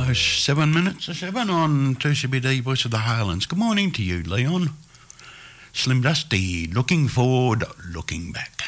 7 minutes to 7 on 2CBD Voice of the Highlands. Good morning to you, Leon. Slim Dusty, looking forward, looking back.